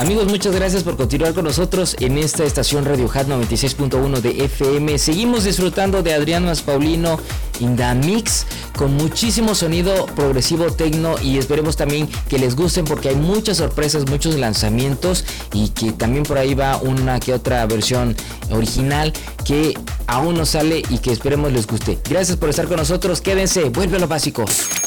Amigos, muchas gracias por continuar con nosotros en esta estación Radio Hat 96.1 de FM. Seguimos disfrutando de Adrián Maspaulino in the Mix, con muchísimo sonido progresivo tecno, y esperemos también que les gusten porque hay muchas sorpresas, muchos lanzamientos, y que también por ahí va una que otra versión original que aún no sale y que esperemos les guste. Gracias por estar con nosotros, quédense, vuelve a lo básico.